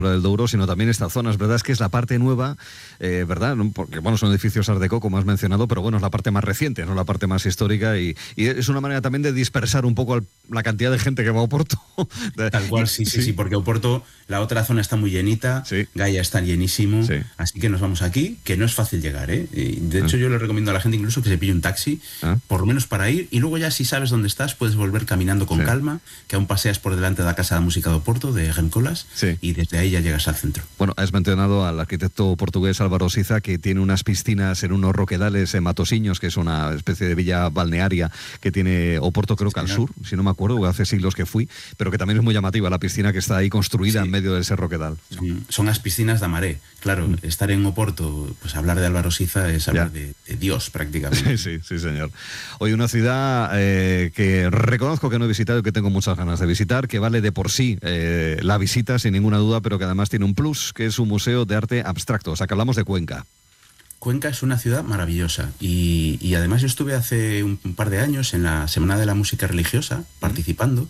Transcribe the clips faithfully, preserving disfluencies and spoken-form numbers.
del Douro, sino también esta zona. Es verdad, es que es la parte nueva, eh, ¿verdad? Porque, bueno, son edificios Art Deco, como has mencionado, pero bueno, es la parte más reciente, no la parte más histórica, y, y es una manera también de dispersar un poco el, la cantidad de gente que va a Oporto. Tal cual, sí, sí, sí, sí, porque Oporto, la otra zona está muy llenita, sí. Gaia está llenísimo, sí. así que nos vamos aquí, que no es fácil llegar, ¿eh? De hecho, ah. yo le recomiendo a la gente incluso que se pille un taxi, ah. por lo menos para ir, y luego ya si sabes dónde estás, puedes volver caminando con sí. calma, que aún paseas por delante de la Casa de Música de Oporto, de Gemcolas, sí. y desde ahí ya llegas al centro. Bueno, has mencionado al arquitecto portugués Álvaro Siza, que tiene unas piscinas en unos roquedales en Matosiños, que es una especie de villa balnearia que tiene Oporto, creo que al sur, si no me acuerdo, hace siglos que fui, pero que también es muy llamativa la piscina que está ahí construida sí. en medio de ese roquedal. Son, son las piscinas de Amaré. Claro, mm. estar en Oporto, pues hablar de Álvaro Siza es hablar de, de Dios prácticamente. Sí, sí, sí, señor. Hoy una ciudad eh, que reconozco que no he visitado y que tengo muchas ganas de visitar, que vale de por sí eh, la visita sin ninguna duda, pero que además tiene un plus, que es un museo de arte abstracto. O sea, que hablamos de Cuenca. Cuenca es una ciudad maravillosa y, y además yo estuve hace un, un par de años en la Semana de la Música Religiosa participando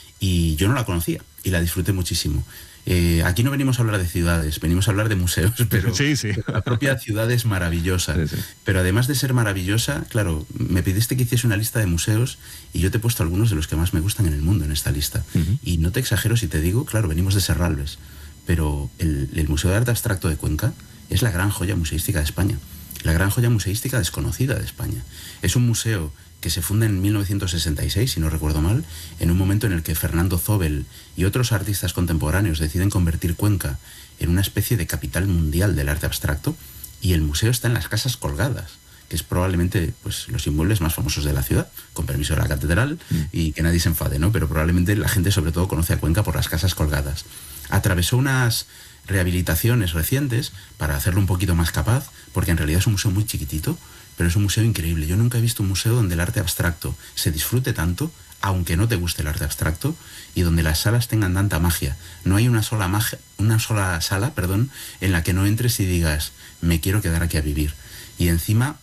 y yo no la conocía y la disfruté muchísimo. Eh, aquí no venimos a hablar de ciudades, venimos a hablar de museos, pero sí, sí. la propia ciudad es maravillosa. Sí, sí. Pero además de ser maravillosa, claro, me pediste que hiciese una lista de museos y yo te he puesto algunos de los que más me gustan en el mundo en esta lista. Uh-huh. Y no te exagero si te digo, claro, venimos de Serralves, pero el, el Museo de Arte Abstracto de Cuenca es la gran joya museística de España, la gran joya museística desconocida de España. Es un museo que se funda en mil novecientos sesenta y seis, si no recuerdo mal, en un momento en el que Fernando Zóbel y otros artistas contemporáneos deciden convertir Cuenca en una especie de capital mundial del arte abstracto, y el museo está en las Casas Colgadas, que es probablemente pues, los inmuebles más famosos de la ciudad, con permiso de la catedral, mm. y que nadie se enfade, ¿no? Pero probablemente la gente sobre todo conoce a Cuenca por las Casas Colgadas. Atravesó unas rehabilitaciones recientes para hacerlo un poquito más capaz, porque en realidad es un museo muy chiquitito, pero es un museo increíble. Yo nunca he visto un museo donde el arte abstracto se disfrute tanto, aunque no te guste el arte abstracto, y donde las salas tengan tanta magia. No hay una sola magia, una sola sala, perdón, en la que no entres y digas, me quiero quedar aquí a vivir. Y encima,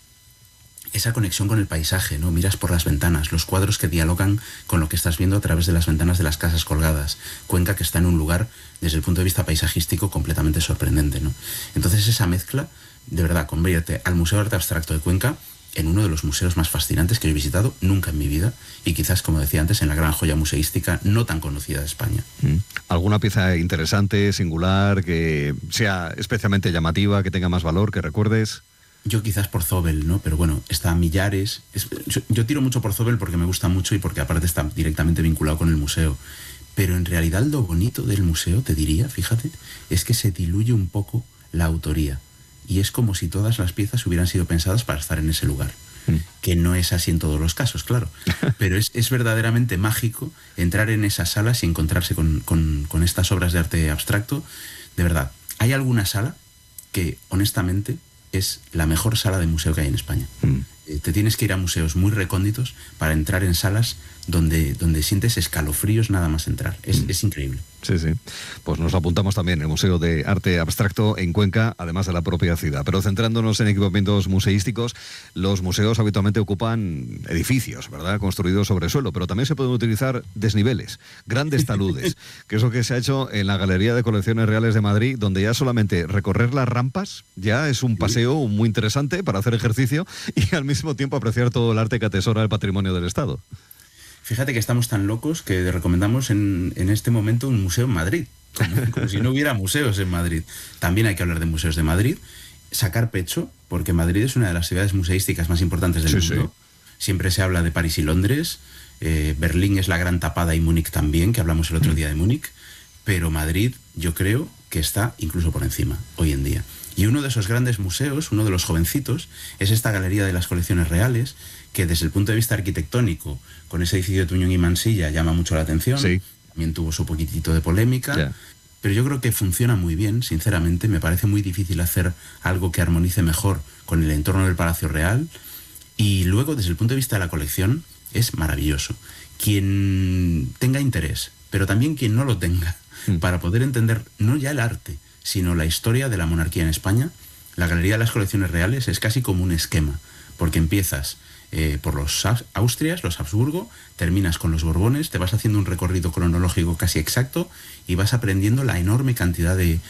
esa conexión con el paisaje, ¿no? Miras por las ventanas, los cuadros que dialogan con lo que estás viendo a través de las ventanas de las Casas Colgadas. Cuenca, que está en un lugar, desde el punto de vista paisajístico, completamente sorprendente, ¿no? Entonces esa mezcla, de verdad, convierte al Museo de Arte Abstracto de Cuenca en uno de los museos más fascinantes que yo he visitado nunca en mi vida, y quizás, como decía antes, en la gran joya museística no tan conocida de España. ¿Alguna pieza interesante, singular, que sea especialmente llamativa, que tenga más valor, que recuerdes? Yo quizás por Zóbel, ¿no? Pero bueno, está Millares. Es, yo, yo tiro mucho por Zóbel porque me gusta mucho y porque aparte está directamente vinculado con el museo. Pero en realidad lo bonito del museo, te diría, fíjate, es que se diluye un poco la autoría. Y es como si todas las piezas hubieran sido pensadas para estar en ese lugar. Mm. Que no es así en todos los casos, claro. Pero es, es verdaderamente mágico entrar en esas salas y encontrarse con, con, con estas obras de arte abstracto. De verdad, hay alguna sala que, honestamente, es la mejor sala de museo que hay en España. Mm. Eh, te tienes que ir a museos muy recónditos para entrar en salas donde, donde sientes escalofríos nada más entrar. Es, mm. es increíble. Sí, sí. Pues nos apuntamos también el Museo de Arte Abstracto en Cuenca, además de la propia ciudad. Pero centrándonos en equipamientos museísticos, los museos habitualmente ocupan edificios, ¿verdad?, construidos sobre suelo, pero también se pueden utilizar desniveles, grandes taludes, que es lo que se ha hecho en la Galería de Colecciones Reales de Madrid, donde ya solamente recorrer las rampas ya es un paseo muy interesante para hacer ejercicio y al mismo tiempo apreciar todo el arte que atesora el patrimonio del Estado. Fíjate que estamos tan locos que recomendamos en, en este momento un museo en Madrid, como, como si no hubiera museos en Madrid. También hay que hablar de museos de Madrid, sacar pecho, porque Madrid es una de las ciudades museísticas más importantes del sí, mundo. Sí. Siempre se habla de París y Londres, eh, Berlín es la gran tapada y Múnich también, que hablamos el otro día de Múnich, pero Madrid yo creo que está incluso por encima hoy en día. Y uno de esos grandes museos, uno de los jovencitos, es esta Galería de las Colecciones Reales, que desde el punto de vista arquitectónico, con ese edificio de Tuñón y Mansilla, llama mucho la atención. Sí. También tuvo su poquitito de polémica, yeah. pero yo creo que funciona muy bien, sinceramente. Me parece muy difícil hacer algo que armonice mejor con el entorno del Palacio Real. Y luego, desde el punto de vista de la colección, es maravilloso. Quien tenga interés, pero también quien no lo tenga, mm. para poder entender no ya el arte, sino la historia de la monarquía en España, la Galería de las Colecciones Reales es casi como un esquema, porque empiezas eh, por los Austrias, los Habsburgo, terminas con los Borbones, te vas haciendo un recorrido cronológico casi exacto y vas aprendiendo la enorme cantidad de,